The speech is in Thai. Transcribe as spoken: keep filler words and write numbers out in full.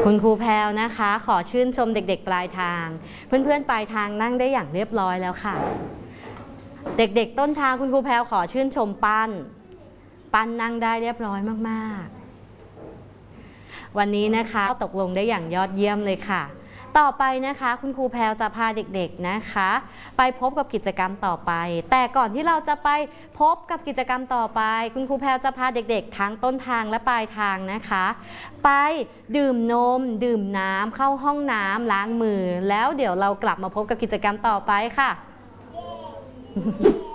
คุณครูแพรวนะคะขอชื่นชมเด็กๆปลายทางเพื่อนๆปลายทางนั่งได้อย่างเรียบร้อยแล้วค่ะเด็กๆต้นทางคุณครูแพรวขอชื่นชมปั้นปั้นนั่งได้เรียบร้อยมากๆวันนี้นะคะตกลงได้อย่างยอดเยี่ยมเลยค่ะต่อไปนะคะคุณครูแพรวจะพาเด็กๆนะคะไปพบกับกิจกรรมต่อไปแต่ก่อนที่เราจะไปพบกับกิจกรรมต่อไปคุณครูแพรวจะพาเด็กๆทั้งต้นทางและปลายทางนะคะไปดื่มนมดื่มน้ำเข้าห้องน้ำล้างมือแล้วเดี๋ยวเรากลับมาพบกับกิจกรรมต่อไปค่ะ